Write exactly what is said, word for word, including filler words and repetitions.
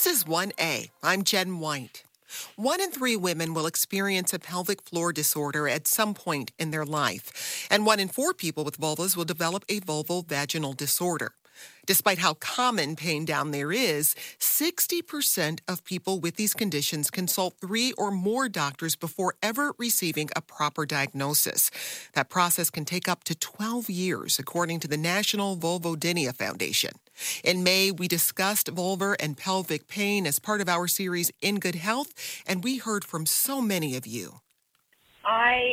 This is one A. I'm Jen White. One in three women will experience a pelvic floor disorder at some point in their life, and one in four people with vulvas will develop a vulvovaginal disorder. Despite how common pain down there is, sixty percent of people with these conditions consult three or more doctors before ever receiving a proper diagnosis. That process can take up to twelve years, according to the National Vulvodynia Foundation. In May, we discussed vulvar and pelvic pain as part of our series In Good Health, and we heard from so many of you. I